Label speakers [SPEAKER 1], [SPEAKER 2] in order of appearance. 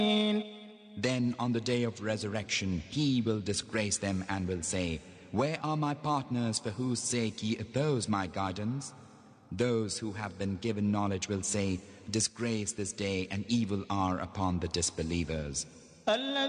[SPEAKER 1] Then on the day of resurrection, he will disgrace them and will say, Where are my partners for whose sake ye oppose my guidance? Those who have been given knowledge will say, Disgrace this day and evil are upon the disbelievers.